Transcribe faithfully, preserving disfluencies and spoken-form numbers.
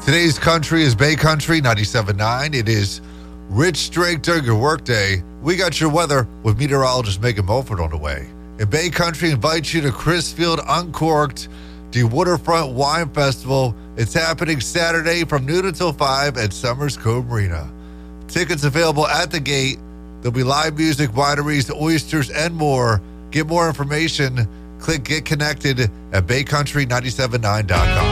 Today's country is Bay Country ninety-seven point nine. It is Rich Strake during your workday. We got your weather with meteorologist Megan Mulford on the way. And Bay Country invites you to Crisfield Uncorked, the Waterfront Wine Festival. It's happening Saturday from noon until five at Summers Cove Marina. Tickets available at the gate. There'll be live music, wineries, oysters, and more. Get more information. Click Get Connected at bay country nine seven nine dot com.